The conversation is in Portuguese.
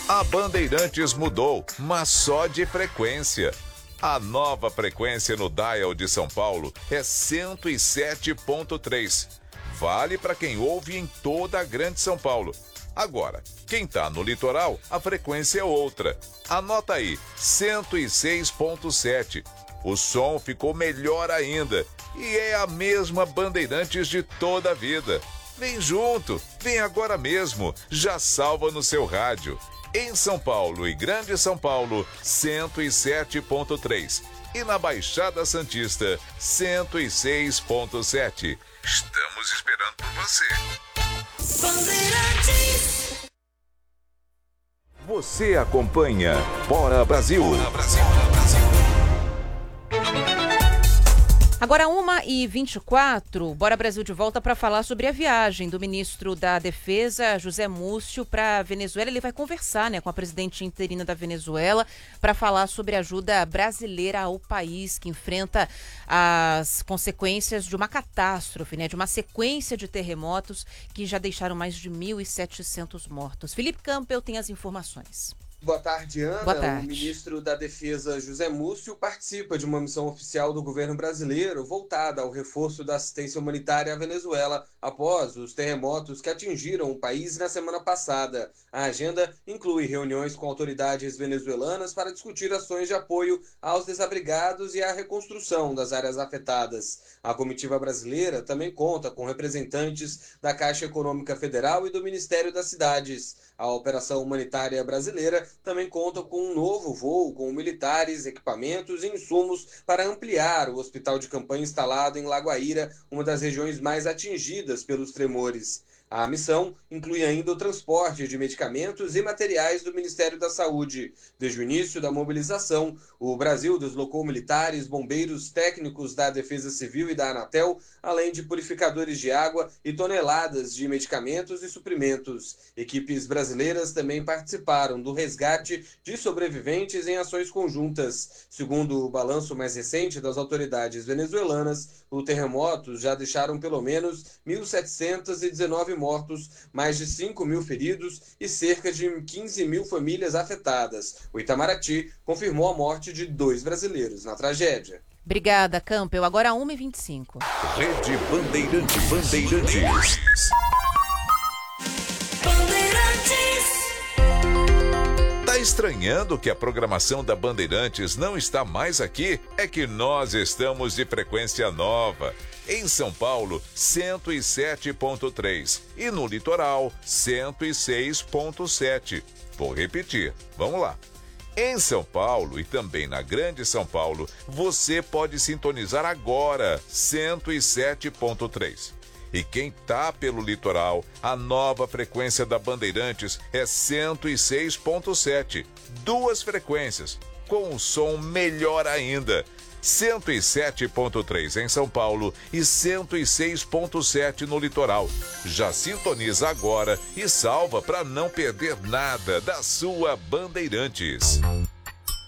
A Bandeirantes mudou, mas só de frequência. A nova frequência no dial de São Paulo é 107.3. Vale para quem ouve em toda a Grande São Paulo. Agora, quem tá no litoral, a frequência é outra. Anota aí, 106.7. O som ficou melhor ainda e é a mesma Bandeirantes de toda a vida. Vem junto, vem agora mesmo, já salva no seu rádio. Em São Paulo e Grande São Paulo, 107.3. E na Baixada Santista, 106.7. Estamos esperando por você. Bandeirantes. Você acompanha Bora Brasil. Bora Brasil. Agora 1h24, Bora Brasil de volta para falar sobre a viagem do ministro da Defesa, José Múcio, para a Venezuela. Ele vai conversar, com a presidente interina da Venezuela para falar sobre a ajuda brasileira ao país que enfrenta as consequências de uma catástrofe, de uma sequência de terremotos que já deixaram mais de 1.700 mortos. Felipe Campbell tem as informações. Boa tarde, Ana. Boa tarde. O ministro da Defesa, José Múcio, participa de uma missão oficial do governo brasileiro voltada ao reforço da assistência humanitária à Venezuela após os terremotos que atingiram o país na semana passada. A agenda inclui reuniões com autoridades venezuelanas para discutir ações de apoio aos desabrigados e à reconstrução das áreas afetadas. A comitiva brasileira também conta com representantes da Caixa Econômica Federal e do Ministério das Cidades. A operação humanitária brasileira também conta com um novo voo com militares, equipamentos e insumos para ampliar o hospital de campanha instalado em Lagoaíra, uma das regiões mais atingidas pelos tremores. A missão inclui ainda o transporte de medicamentos e materiais do Ministério da Saúde. Desde o início da mobilização, o Brasil deslocou militares, bombeiros, técnicos da Defesa Civil e da Anatel, além de purificadores de água e toneladas de medicamentos e suprimentos. Equipes brasileiras também participaram do resgate de sobreviventes em ações conjuntas. Segundo o balanço mais recente das autoridades venezuelanas, os terremotos já deixaram pelo menos 1.719 mortos, mais de 5.000 feridos e cerca de 15.000 famílias afetadas. O Itamaraty confirmou a morte de 2 brasileiros na tragédia. Obrigada, Campbell. Agora 1h25. Rede Bandeirantes. Tá estranhando que a programação da Bandeirantes não está mais aqui? É que nós estamos de frequência nova. Em São Paulo, 107.3 e no litoral, 106.7. Vou repetir, vamos lá. Em São Paulo e também na Grande São Paulo, você pode sintonizar agora 107.3. E quem tá pelo litoral, a nova frequência da Bandeirantes é 106.7. 2 frequências, com um som melhor ainda. 107.3 em São Paulo e 106.7 no litoral. Já sintoniza agora e salva para não perder nada da sua Bandeirantes.